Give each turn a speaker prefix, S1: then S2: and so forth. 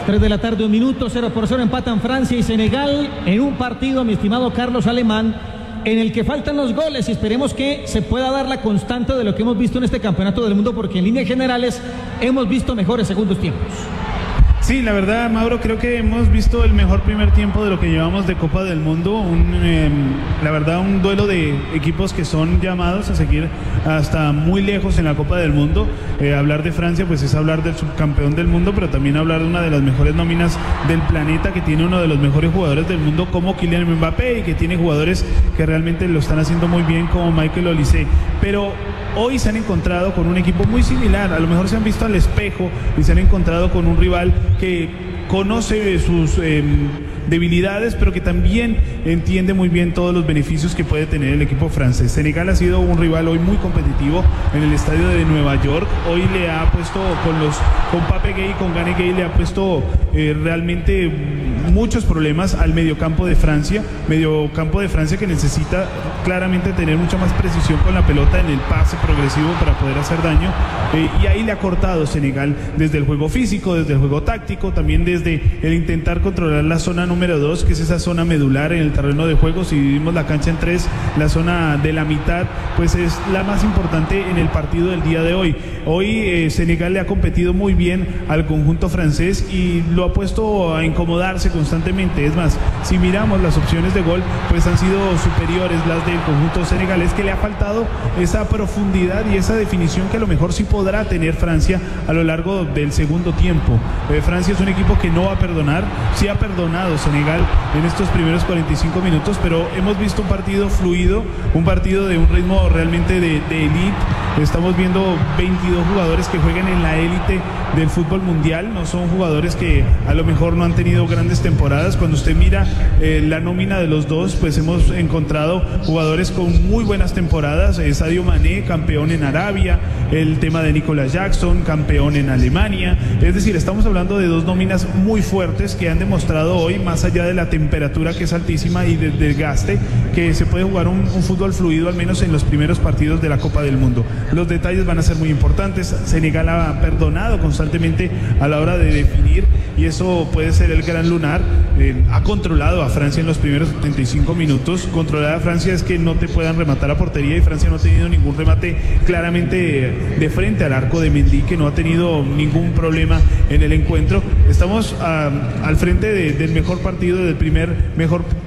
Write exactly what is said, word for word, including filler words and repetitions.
S1: tres de la tarde, un minuto, cero por cero empatan Francia y Senegal en un partido, mi estimado Carlos Alemán, en el que faltan los goles y esperemos que se pueda dar la constante de lo que hemos visto en este campeonato del mundo, porque en líneas generales hemos visto mejores segundos tiempos.
S2: Sí, la verdad, Mauro, creo que hemos visto el mejor primer tiempo de lo que llevamos de Copa del Mundo. Un, eh, la verdad, un duelo de equipos que son llamados a seguir hasta muy lejos en la Copa del Mundo. Eh, hablar de Francia, pues es hablar del subcampeón del mundo, pero también hablar de una de las mejores nóminas del planeta, que tiene uno de los mejores jugadores del mundo como Kylian Mbappé y que tiene jugadores que realmente lo están haciendo muy bien como Michael Olise. Pero hoy se han encontrado con un equipo muy similar, a lo mejor se han visto al espejo y se han encontrado con un rival que conoce sus eh, debilidades, pero que también entiende muy bien todos los beneficios que puede tener el equipo francés. Senegal ha sido un rival hoy muy competitivo en el estadio de Nueva York. Hoy le ha puesto con los con Pape Gueye y con Gana Gueye le ha puesto eh, realmente muchos problemas al mediocampo de Francia, mediocampo de Francia que necesita claramente tener mucha más precisión con la pelota en el pase progresivo para poder hacer daño, eh, y ahí le ha cortado Senegal desde el juego físico, desde el juego táctico, también desde el intentar controlar la zona número dos, que es esa zona medular en el terreno de juego. Si dividimos la cancha en tres, la zona de la mitad pues es la más importante en el partido del día de hoy. Hoy eh, Senegal le ha competido muy bien al conjunto francés y lo ha puesto a incomodarse constantemente. Es más, si miramos las opciones de gol, pues han sido superiores las del conjunto senegalés, que le ha faltado esa profundidad y esa definición que a lo mejor sí podrá tener Francia a lo largo del segundo tiempo. Eh, Francia es un equipo que no va a perdonar, sí ha perdonado Senegal en estos primeros cuarenta y cinco minutos, pero hemos visto un partido fluido, un partido de un ritmo realmente de, de élite. Estamos viendo veintidós jugadores que juegan en la élite del fútbol mundial, no son jugadores que a lo mejor no han tenido grandes temporadas. Cuando usted mira eh, la nómina de los dos, pues hemos encontrado jugadores con muy buenas temporadas. eh, Sadio Mané, campeón en Arabia, el tema de Nicolas Jackson, campeón en Alemania. Es decir, estamos hablando de dos nóminas muy fuertes que han demostrado hoy, más allá de la temperatura que es altísima y del desgaste, que se puede jugar un, un fútbol fluido, al menos en los primeros partidos de la Copa del Mundo. Los detalles van a ser muy importantes. Senegal ha perdonado constantemente a la hora de definir y eso puede ser el gran lunar. Eh, ha controlado a Francia en los primeros setenta y cinco minutos. Controlar a Francia es que no te puedan rematar a portería, y Francia no ha tenido ningún remate claramente de frente al arco de Mendy, que no ha tenido ningún problema en el encuentro. Estamos uh, al frente de, del mejor partido, del primer mejor